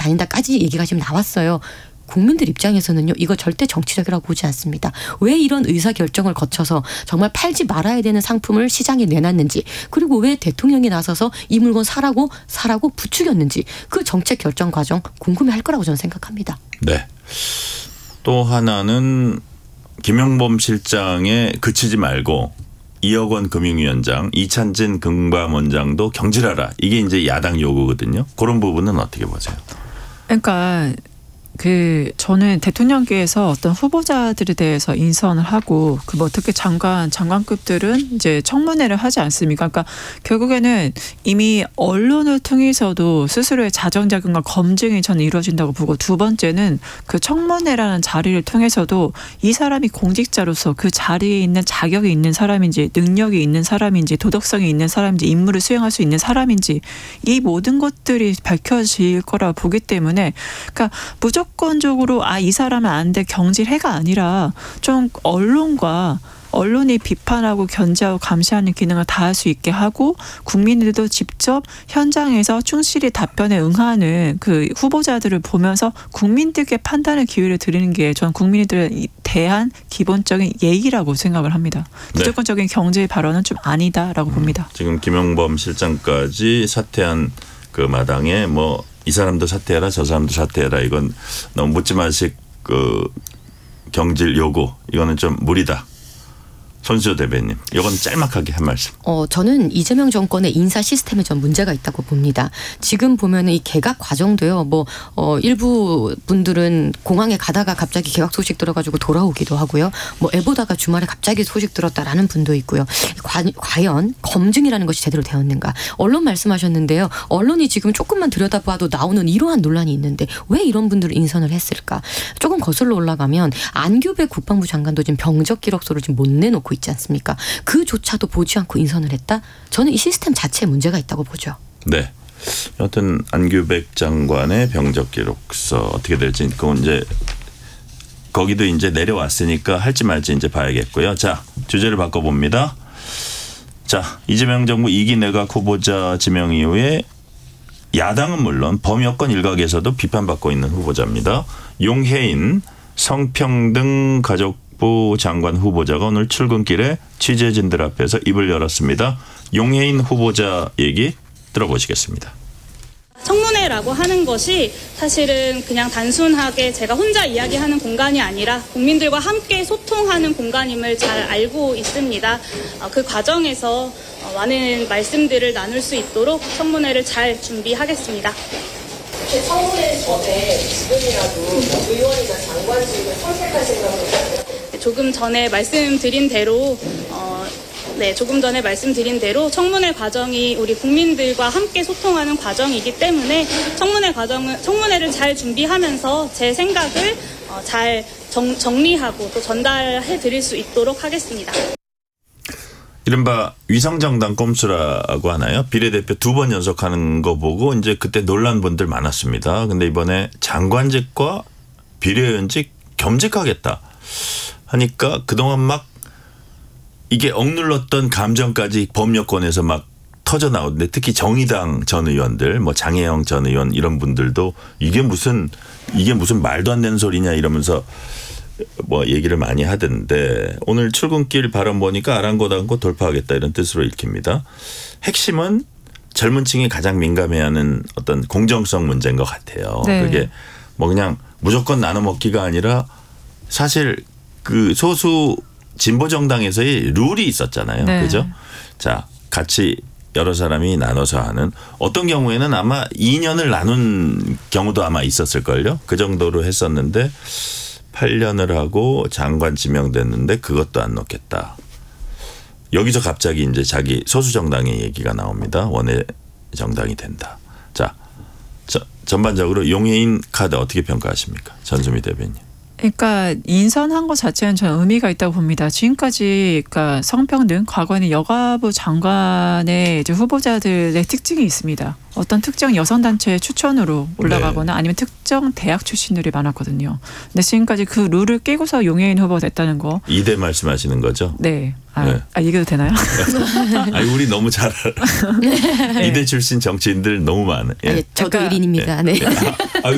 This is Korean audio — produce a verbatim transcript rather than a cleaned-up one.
다닌다까지 얘기가 지금 나왔어요. 국민들 입장에서는요. 이거 절대 정치적이라고 보지 않습니다. 왜 이런 의사결정을 거쳐서 정말 팔지 말아야 되는 상품을 시장에 내놨는지 그리고 왜 대통령이 나서서 이 물건 사라고 사라고 부추겼는지 그 정책 결정 과정 궁금해할 거라고 저는 생각합니다. 네. 또 하나는 김영범 실장에 그치지 말고 이억원 금융위원장, 이찬진 금감원장도 경질하라. 이게 이제 야당 요구거든요. 그런 부분은 어떻게 보세요? 그러니까 그 저는 대통령께서 어떤 후보자들에 대해서 인선을 하고 그 뭐 특히 장관 장관급들은 이제 청문회를 하지 않습니까? 그러니까 결국에는 이미 언론을 통해서도 스스로의 자정작용과 검증이 저는 이루어진다고 보고 두 번째는 그 청문회라는 자리를 통해서도 이 사람이 공직자로서 그 자리에 있는 자격이 있는 사람인지 능력이 있는 사람인지 도덕성이 있는 사람인지 임무를 수행할 수 있는 사람인지 이 모든 것들이 밝혀질 거라 보기 때문에 그러니까 무조건 무조건적으로 아, 이 사람은 안 돼 경질해가 아니라 좀 언론과 언론이 비판하고 견제하고 감시하는 기능을 다할 수 있게 하고 국민들도 직접 현장에서 충실히 답변에 응하는 그 후보자들을 보면서 국민들께 판단의 기회를 드리는 게 전 국민들에 대한 기본적인 예의라고 생각을 합니다. 네. 무조건적인 경제 발언은 좀 아니다라고 봅니다. 지금 김영범 실장까지 사퇴한 그 마당에 뭐 이 사람도 사퇴해라 저 사람도 사퇴해라 이건 너무 묻지마식 그 경질 요구 이거는 좀 무리다. 손수호 대변인 이건 짤막하게 한 말씀. 어, 저는 이재명 정권의 인사 시스템에 좀 문제가 있다고 봅니다. 지금 보면은 이 개각 과정도요. 뭐 어, 일부 분들은 공항에 가다가 갑자기 개각 소식 들어가지고 돌아오기도 하고요. 뭐 애 보다가 주말에 갑자기 소식 들었다라는 분도 있고요. 과, 과연 검증이라는 것이 제대로 되었는가? 언론 말씀하셨는데요. 언론이 지금 조금만 들여다봐도 나오는 이러한 논란이 있는데 왜 이런 분들을 인선을 했을까? 조금 거슬러 올라가면 안규배 국방부 장관도 지금 병적 기록서를 지금 못 내놓고 있지 않습니까? 그조차도 보지 않고 인선을 했다? 저는 이 시스템 자체에 문제가 있다고 보죠. 네. 여하튼 안규백 장관의 병적 기록서 어떻게 될지 그건 이제 거기도 이제 내려왔으니까 할지 말지 이제 봐야겠고요. 자, 주제를 바꿔봅니다. 자, 이재명 정부 이 기 내각 후보자 지명 이후에 야당은 물론 범여권 일각에서도 비판받고 있는 후보자입니다. 용해인 성평등 가족부 장관 후보자가 오늘 출근길에 취재진들 앞에서 입을 열었습니다. 용해인 후보자 얘기 들어보시겠습니다. 청문회라고 하는 것이 사실은 그냥 단순하게 제가 혼자 이야기하는 공간이 아니라 국민들과 함께 소통하는 공간임을 잘 알고 있습니다. 그 과정에서 많은 말씀들을 나눌 수 있도록 청문회를 잘 준비하겠습니다. 청문회 전에 지금이라도 의원이나 장관직을 선택하신 건가요? 조금 전에 말씀드린 대로 어, 네, 조금 전에 말씀드린 대로 청문회 과정이 우리 국민들과 함께 소통하는 과정이기 때문에 청문회 과정을 청문회를 잘 준비하면서 제 생각을 어, 잘 정, 정리하고 또 전달해 드릴 수 있도록 하겠습니다. 이른바 위성정당 꼼수라고 하나요? 비례대표 두 번 연속하는 거 보고 이제 그때 논란 분들 많았습니다. 근데 이번에 장관직과 비례의원직 겸직하겠다 하니까 그동안 막 이게 억눌렀던 감정까지 법여권에서 막 터져 나오는데 특히 정의당 전 의원들 뭐 장혜영 전 의원 이런 분들도 이게 무슨 이게 무슨 말도 안 되는 소리냐 이러면서 뭐 얘기를 많이 하던데 오늘 출근길 발언 보니까 아랑곳하고 돌파하겠다 이런 뜻으로 읽힙니다. 핵심은 젊은 층이 가장 민감해하는 어떤 공정성 문제인 것 같아요. 네. 그게 뭐 그냥 무조건 나눠 먹기가 아니라 사실 그 소수 진보 정당에서의 룰이 있었잖아요. 네. 그죠? 자, 같이 여러 사람이 나눠서 하는 어떤 경우에는 아마 이 년을 나눈 경우도 아마 있었을걸요. 그 정도로 했었는데 팔 년을 하고 장관 지명됐는데 그것도 안 넣겠다. 여기서 갑자기 이제 자기 소수 정당의 얘기가 나옵니다. 원외 정당이 된다. 자, 저, 전반적으로 용해인 카드 어떻게 평가하십니까? 전수미 대변인. 그러니까 인선한 것 자체는 저는 의미가 있다고 봅니다. 지금까지 그러니까 성평등 과거에는 여가부 장관의 이제 후보자들의 특징이 있습니다. 어떤 특정 여성단체의 추천으로 올라가거나 네. 아니면 특정 대학 출신들이 많았거든요. 근데 지금까지 그 룰을 깨고서 용해인 후보가 됐다는 거. 이대 말씀하시는 거죠? 네. 아, 네. 아 얘기해도 되나요? 아니 우리 너무 잘 알아. 네. 이대 출신 정치인들 너무 많아. 예. 네, 저도 그러니까 일 인입니다. 네. 아,